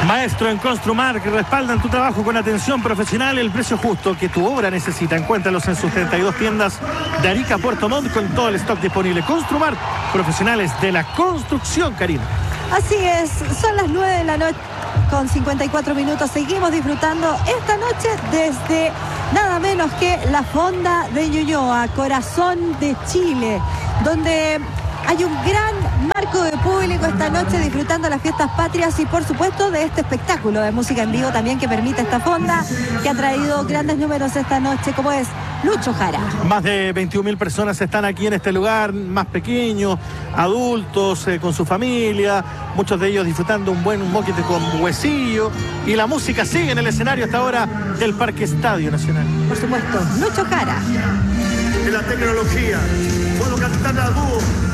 Maestro en Construmar, que respaldan tu trabajo con atención profesional y el precio justo que tu obra necesita. Encuéntralos en sus 32 tiendas de Arica a Puerto Montt con todo el stock disponible. Construmar, profesionales de la construcción, Karina. Así es, son las 9 de la noche con 54 minutos. Seguimos disfrutando esta noche desde nada menos que la Fonda de Ñuñoa, corazón de Chile, donde hay un gran marco de público esta noche disfrutando las fiestas patrias y por supuesto de este espectáculo de música en vivo también que permite esta fonda, que ha traído grandes números esta noche, como es Lucho Jara. Más de 21.000 personas están aquí en este lugar, más pequeños, adultos, con su familia, muchos de ellos disfrutando un buen moquete con huesillo, y la música sigue en el escenario hasta ahora del Parque Estadio Nacional. Por supuesto, Lucho Jara. En la tecnología, puedo cantar a dúo